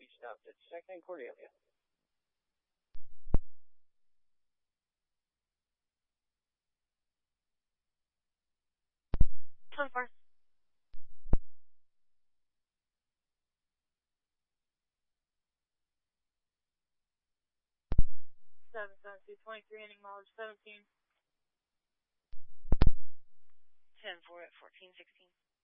be stopped at 2nd and Cordelia. 24. 77223, ending mileage 17. 10-4 at 1416.